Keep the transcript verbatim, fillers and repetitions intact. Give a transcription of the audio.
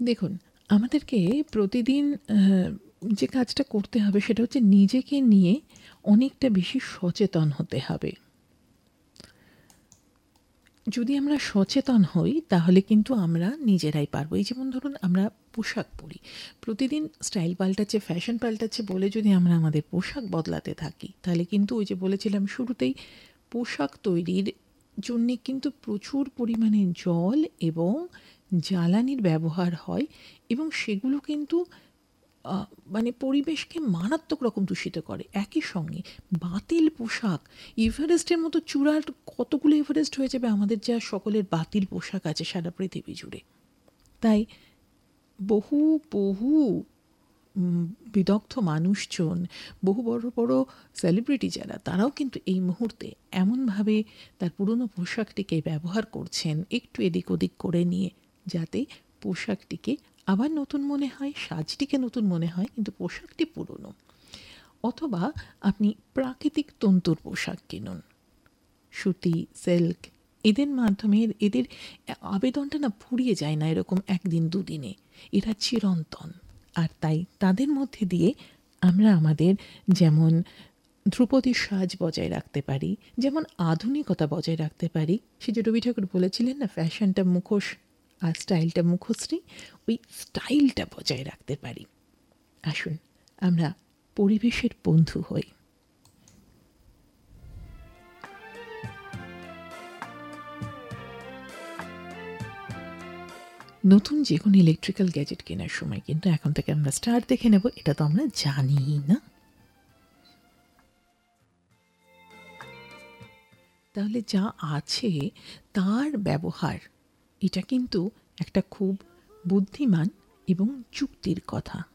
দেখুন, আমাদেরকে প্রতিদিন আ যে কাজটা করতে হবে সেটা হচ্ছে নিজেকে নিয়ে অনেকটা বেশি সচেতন হতে হবে। যদি আমরা সচেতন হই তাহলে কিন্তু আমরা নিজেরাই পারবো। এই যেমন ধরুন আমরা পোশাক পরি। প্রতিদিন স্টাইল পাল্টাচ্ছে, ফ্যাশন পাল্টাচ্ছে বলে যদি আমরা আমাদের পোশাক বদলাতে থাকি, তাহলে কিন্তু ওই যে বলেছিলাম শুরুতেই, পোশাক তৈরির জন্যে কিন্তু প্রচুর পরিমাণে জল এবং জ্বালানির ব্যবহার হয় এবং সেগুলো কিন্তু আ মানে পরিবেশকে মারাত্মক রকম দূষিত করে। একই সঙ্গে বাতিল পোশাক, এভারেস্টের মতো চূড়ার কতগুলো এভারেস্ট হয়ে যাবে আমাদের যা সকলের বাতিল পোশাক আছে সারা পৃথিবী জুড়ে। তাই বহু, বহু উম বিদগ্ধ মানুষজন, বহু বড়, বড় সেলিব্রিটি যারা, তারাও কিন্তু এই মুহূর্তে এমনভাবে তার পুরনো পোশাকটিকে ব্যবহার করছেন একটু এদিক ওদিক করে নিয়ে, যাতে পোশাকটিকে আবার নতুন মনে হয়, সাজটিকে নতুন মনে হয় কিন্তু পোশাকটি পুরনো। অথবা আপনি প্রাকৃতিক তন্তুর পোশাক কিনুন। সুতি, সিল্ক, এদের মাধ্যমে এদের আ আবেদনটা না ফুরিয়ে যায় না এরকম এক দিন দুদিনে। এরা চিরন্তন। আর তাই তাদের মধ্যে দিয়ে আমরা আমাদের যেমন ধ্রুপদী সাজ বজায় রাখতে পারি, যেমন আধুনিকতা বজায় রাখতে পারি। সে যে রবি ঠাকুর বলেছিলেন না, ফ্যাশনটা মুখোশ আর স্টাইলটা মুখশ্রী, ওই স্টাইলটা বজায় রাখতে পারি। আসুন আমরা পরিবেশের বন্ধু হই। নতুন যে কোনো ইলেকট্রিক্যাল গ্যাজেট কেনার সময় কিন্তু এখন থেকে আমরা স্টার দেখে নেব, এটা তো আমরা জানিই না। তাহলে যা আছে তার ব্যবহার, এটা কিন্তু একটা খুব বুদ্ধিমান এবং যুক্তির কথা।